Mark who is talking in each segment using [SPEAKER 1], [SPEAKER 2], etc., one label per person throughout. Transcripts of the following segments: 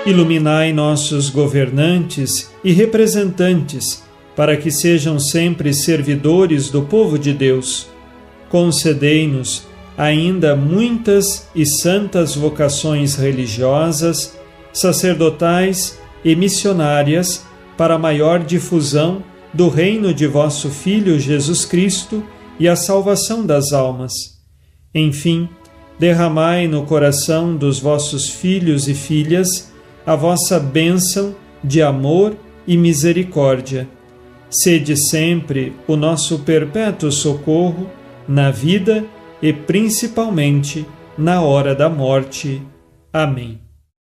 [SPEAKER 1] Iluminai nossos governantes e representantes, para que sejam sempre servidores do povo de Deus. Concedei-nos ainda muitas e santas vocações religiosas, sacerdotais e missionárias para a maior difusão do reino de vosso Filho Jesus Cristo e a salvação das almas. Enfim, derramai no coração dos vossos filhos e filhas a vossa bênção de amor e misericórdia. Sede sempre o nosso perpétuo socorro na vida e principalmente na hora da morte. Amém.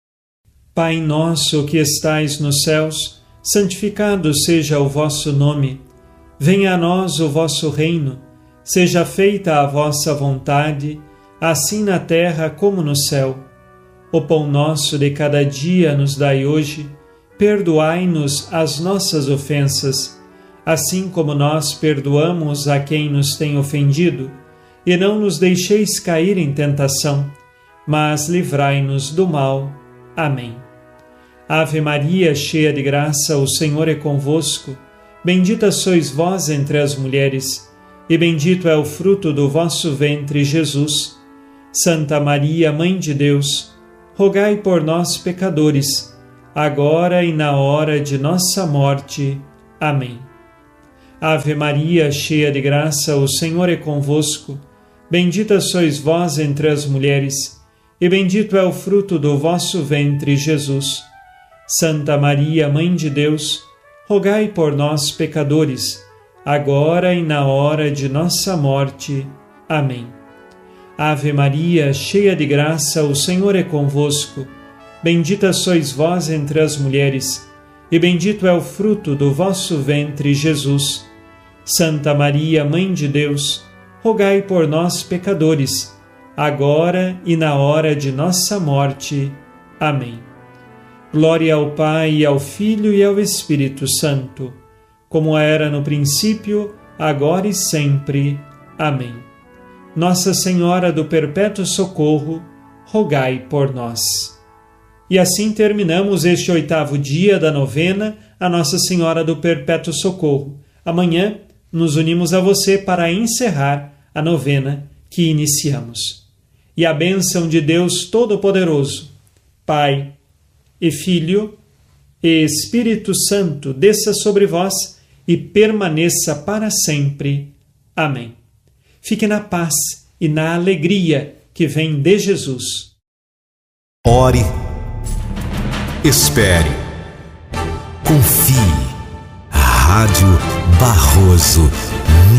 [SPEAKER 1] Pai nosso que estais nos céus, santificado seja o vosso nome. Venha a nós o vosso reino. Seja feita a vossa vontade, assim na terra como no céu. O pão nosso de cada dia nos dai hoje. Perdoai-nos as nossas ofensas, assim como nós perdoamos a quem nos tem ofendido. E não nos deixeis cair em tentação, mas livrai-nos do mal. Amém. Ave Maria, cheia de graça, o Senhor é convosco. Bendita sois vós entre as mulheres, e bendito é o fruto do vosso ventre, Jesus. Santa Maria, Mãe de Deus, rogai por nós, pecadores, agora e na hora de nossa morte. Amém. Ave Maria, cheia de graça, o Senhor é convosco. Bendita sois vós entre as mulheres, e bendito é o fruto do vosso ventre, Jesus. Santa Maria, Mãe de Deus, rogai por nós, pecadores, agora e na hora de nossa morte. Amém. Ave Maria, cheia de graça, o Senhor é convosco. Bendita sois vós entre as mulheres, e bendito é o fruto do vosso ventre, Jesus. Santa Maria, Mãe de Deus, rogai por nós, pecadores, agora e na hora de nossa morte. Amém. Glória ao Pai, e ao Filho e ao Espírito Santo, como era no princípio, agora e sempre. Amém. Nossa Senhora do Perpétuo Socorro, rogai por nós. E assim terminamos este 8º dia da novena a Nossa Senhora do Perpétuo Socorro. Amanhã nos unimos a você para encerrar a novena que iniciamos. E a bênção de Deus Todo-Poderoso, Pai e Filho e Espírito Santo, desça sobre vós e permaneça para sempre. Amém. Fique na paz e na alegria que vem de Jesus.
[SPEAKER 2] Ore, espere, confie. Rádio Barroso